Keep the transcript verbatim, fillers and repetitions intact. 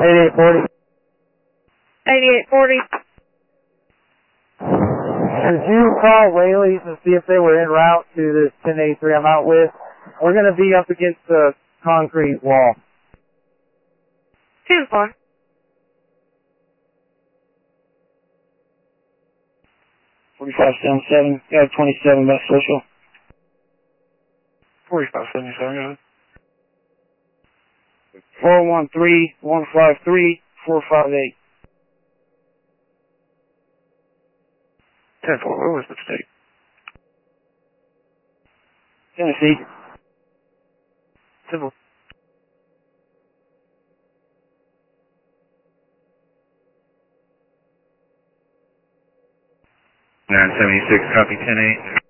eighty-eight forty. eighty-eight forty. Could you call Whaley's and see if they were en route to this ten eighty-three I'm out with? We're going to be up against the concrete wall. two four. forty-five seventy-seven, got twenty-seven by social. forty-five seventy-seven, got it. four one three, one five three, four five eight. ten four, where was the state? Tennessee. Civil. nine seventy-six, copy ten eight.